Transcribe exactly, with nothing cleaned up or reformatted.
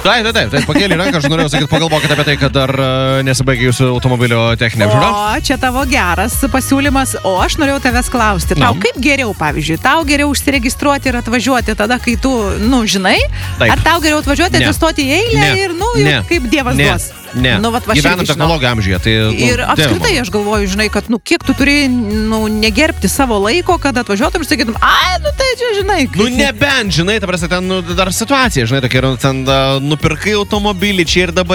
Taip, taip, taip, taip, pakėlė ranką, aš norėjau sakyti, pagalvokite apie tai, kad dar nesibaigia jūsų automobilio techninė apžiūra. O, čia tavo geras pasiūlymas, o aš norėjau tavęs klausti, tau kaip geriau, pavyzdžiui, tau geriau užsiregistruoti ir atvažiuoti tada, kai tu, nu, žinai, taip. Ar tau geriau atvažiuoti, atsistoti į eilę ne. ir, nu, ne. kaip Dievas ne. duos. Ne, nu, vat, gyvenam technologijų amžiuje. Tai, nu, ir apskritai aš galvoju, žinai, kad, nu, kiek tu turi, nu, negerbti savo laiko, kad atvažiuotum ir sakytum, ai, nu, tai čia, žinai. Kaip... Nu, nebent, žinai, ta prasme, ten, nu, dar situacija, žinai, tokia, ten, nupirkai automobilį čia ir dabar.